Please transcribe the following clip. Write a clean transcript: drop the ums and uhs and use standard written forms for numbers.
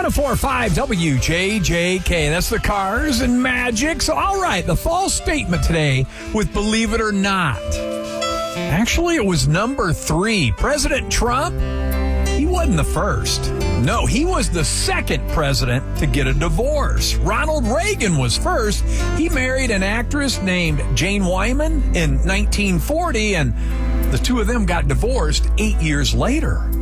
104.5 WJJK. That's the Cars and Magic. So, all right, the false statement today with Believe It or Not. Actually, it was number 3. President Trump, he wasn't the first. No, he was the second president to get a divorce. Ronald Reagan was first. He married an actress named Jane Wyman in 1940, and the two of them got divorced 8 years later.